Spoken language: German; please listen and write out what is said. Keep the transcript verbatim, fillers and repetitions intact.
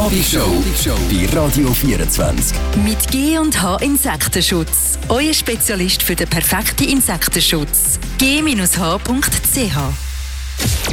Abendschau bei Radio vierundzwanzig. Mit G und H Insektenschutz. Euer Spezialist für den perfekten Insektenschutz. G H punkt c h